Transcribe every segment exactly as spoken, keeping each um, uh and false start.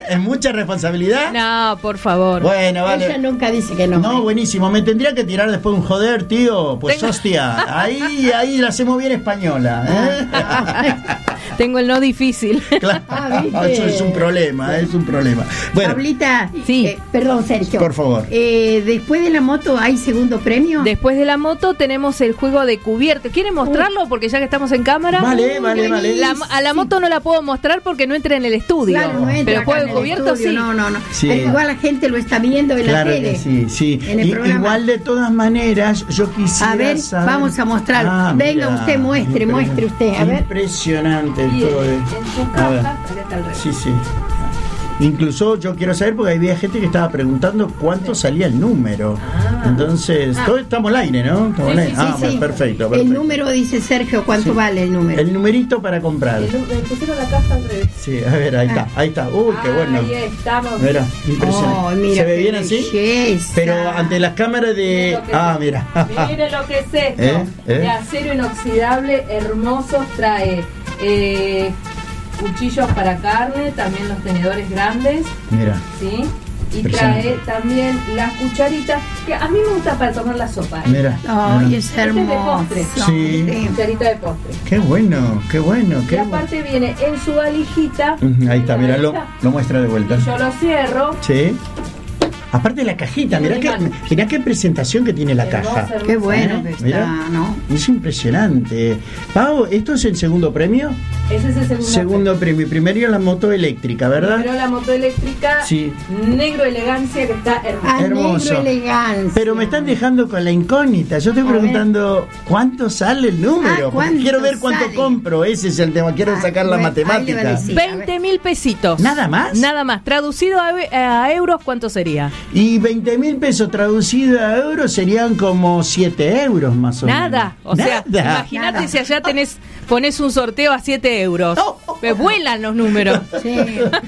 ¿Es mucha responsabilidad? No, por favor. Bueno, vale. Ella nunca dice que no. No, buenísimo. Me tendría que tirar después un joder, tío. Pues Tengo... hostia, ahí, ahí la hacemos bien española, ¿eh? Tengo el no difícil. Claro, Ah, ¿viste? eso es un problema, es un problema. Bueno, Pablita, sí. eh, perdón, Sergio. Por favor. Eh, después de la moto, ¿hay segundo premio? Después de la moto tenemos el juego de cubierto. ¿Quieren mostrarlo? Porque ya que estamos en cámara. Vale, vale, vale. La, a la moto no la puedo mostrar porque no entra en el estudio. Claro, no entra pero acá juego en de el cubierto estudio, sí. No, no, no. Sí. Pero igual la gente lo está viendo en claro la tele. que sí, sí. En el I- programa. igual de todas maneras, yo quisiera A ver, saber... vamos a mostrar. Ah, Venga, mira, usted muestre, impre- muestre usted. A ver. Impresionante Y todo. en, de- en su A ver. casa, acá está el resto. Sí, sí. Incluso yo quiero saber porque había gente que estaba preguntando cuánto salía el número. Ah. Entonces, Ah. todo estamos al aire, ¿no? Estamos Sí, al aire. sí, ah, Sí, bueno, sí. perfecto, perfecto. El número, dice Sergio, ¿cuánto Sí. vale el número? El numerito para comprar. El- Me pusieron la caja al revés. Sí, a ver, ahí está, ahí está. Uy, qué bueno. Ahí estamos. Mira, impresionante. Oh, mira ¿Se ve qué bien así? belleza. Pero ante las cámaras de... Mire lo que Ah, es. mira. Mire lo que es esto. ¿Eh? ¿Eh? De acero inoxidable, hermoso. Trae eh, cuchillos para carne, también los tenedores grandes, Mira. ¿sí? Y Impresionante. trae también las cucharitas, que a mí me gusta para tomar la sopa. ¿eh? Mira. Ay, mira. es Este es de hermoso. postre. Sí. Cucharita de postre. Qué bueno, qué bueno, Y qué bueno. aparte viene en su valijita. Ujú, ahí está, Ahí mira, lo, está. lo muestra de vuelta. Y yo lo cierro. Sí. Aparte de la cajita, mirá qué, mirá qué presentación que tiene la Hermosa, caja. hermosa. Qué bueno que ¿Eh? está, Mira. ¿no? Es impresionante. Pau, ¿esto es el segundo premio? Ese es el segundo. Segundo premio. Y primero la moto eléctrica, ¿verdad? Pero la moto eléctrica, Sí. negro elegancia, que está hermosa. Ah, Hermoso. negro elegancia. Pero me están dejando con la incógnita. Yo estoy A ver. preguntando cuánto sale el número. Ah, porque ¿cuánto quiero ver cuánto sale? compro. Ese es el tema. Quiero Ah, sacar la bueno, ahí le va a matemática. decir. veinte mil pesitos. ¿Nada más? Nada más. Traducido a, a euros, ¿cuánto sería? Y veinte mil pesos traducido a euros serían como siete euros más o Nada. O menos. sea, Nada. imagínate Nada. si allá tenés, pones un sorteo a siete euros. Oh, oh, Me vuelan los números. Sí.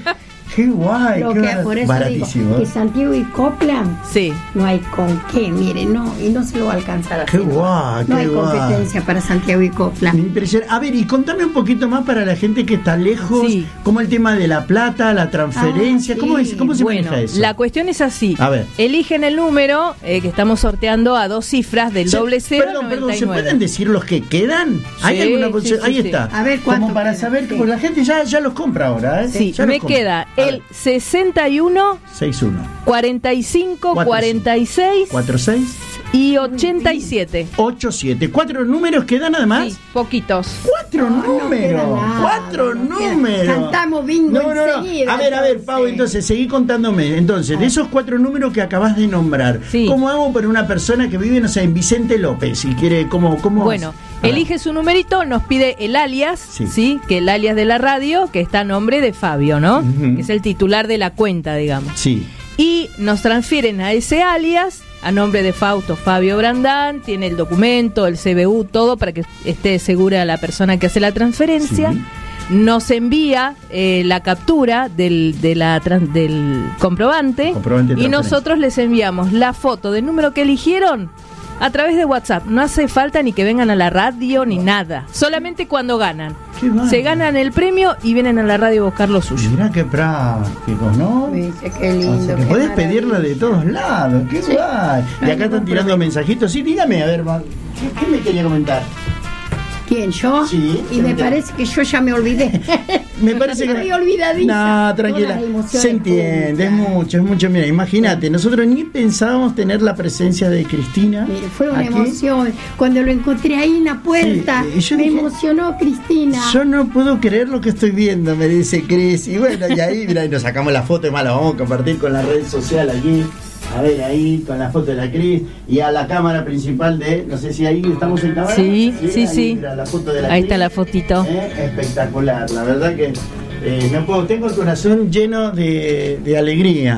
Qué guay, Lo qué que, bar- por eso baratísimo. digo que Santiago y Copland Sí. no hay con qué, mire, no, y no se lo va a alcanzar a Qué hacer. guay, No qué hay guay. competencia para Santiago y Copland. Impresionante. A ver, y contame un poquito más para la gente que está lejos, Sí. cómo el tema de la plata, la transferencia, Ah, sí. ¿cómo, es, cómo se Bueno, maneja eso? la cuestión es así. A ver. Eligen el número eh, que estamos sorteando a dos cifras del Se- doble cero Perdón, perdón, noventa y ¿se nueve. pueden decir los que quedan? ¿Hay Sí, alguna sí, posibilidad? sí, Ahí sí. está. A ver, ¿cuánto Como para queda? saber que Sí. pues, la gente ya, ya los compra ahora, ¿eh? Sí, Ya los me compra. queda A el ver, sesenta y uno, seis uno, cuarenta y cinco, Cuatro, cuarenta y seis cuatro seis, y ochenta y siete. ocho siete. ¿Cuatro números quedan además? Sí, poquitos. Cuatro No, no números, queda nada, cuatro no queda. números. Cantamos bingo No, no, no. enseguida, A ver, a ver, entonces. Pau, entonces seguí contándome. Entonces, de esos cuatro números que acabas de nombrar, Sí. ¿cómo hago para una persona que vive, no sé, en Vicente López y quiere, cómo, cómo? Bueno, A ver. elige su numerito, nos pide el alias, Sí. sí. que el alias de la radio, que está a nombre de Fabio, ¿no? Ujú. Que es el titular de la cuenta, digamos. Sí. Y nos transfieren a ese alias, a nombre de Fausto Fabio Brandán, tiene el documento, el C B U, todo para que esté segura la persona que hace la transferencia. Sí. Nos envía eh, la captura del, de la, tran- del comprobante, Comprobante de y transferencia. nosotros les enviamos la foto del número que eligieron a través de WhatsApp. No hace falta ni que vengan a la radio ni nada, solamente cuando ganan. Qué bárbaro. Se ganan el premio y vienen a la radio a buscar lo suyo. Mirá qué prácticos, ¿no? Dice, qué lindo. O sea, que qué podés maravilla. pedirla de todos lados, qué Sí. guay. Y No acá hay están ningún tirando problema. mensajitos. Sí, dígame, a ver, ma- ¿qué, qué me quería comentar? ¿Quién, yo? Sí, Y me entiendo. parece que yo ya me olvidé. Me parece que... Estoy olvidadiza. No, tranquila. Todas las emociones Se entiende, es juntas. mucho, es mucho. Mira, imagínate, nosotros ni pensábamos tener la presencia de Cristina. Mire, fue una aquí. emoción. Cuando lo encontré ahí en la puerta, Sí, y yo me dije, emocionó Cristina. Yo no puedo creer lo que estoy viendo, me dice Cris. Y bueno, y ahí, mira, y nos sacamos la foto y más la vamos a compartir con la red social aquí. A ver, ahí, con la foto de la Cris. Y a la cámara principal de, no sé si ahí estamos en cámara. Sí, sí, ahí, sí. mira, la foto de la Ahí Cris. está la fotito. Eh, espectacular, la verdad que eh, no puedo, tengo el corazón lleno de, de alegría.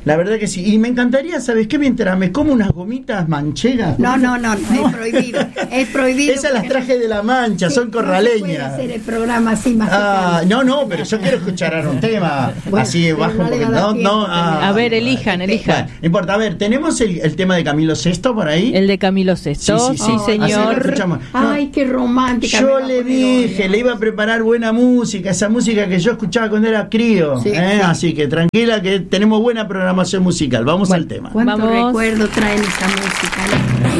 La verdad que sí. Y me encantaría, ¿sabes qué? Mientras me como unas gomitas manchegas. No, no, no, no, es prohibido. Es prohibido. Esas las traje de la Mancha, Sí, son no se puede corraleñas. hacer el programa así más. Ah, no, no, pero yo quiero escuchar ahora un tema Bueno, así pero bajo no un le va poquito. a dar No, tiempo no, también. ah, A ver, elijan, elijan. Bueno, no importa, a ver, tenemos el, el tema de Camilo Sesto por ahí. El de Camilo Sesto, sí, Sí, sí, sí. Así lo señor. escuchamos. No, Ay, qué romántica. yo me va a le poner dije, hoy. le iba a preparar buena música, esa música que yo escuchaba cuando era crío. Sí, ¿eh? sí. Así que tranquila que tenemos buena programación musical. Vamos Bueno, al tema. ¿Cuánto Vamos. recuerdo traen esa música? ¿no?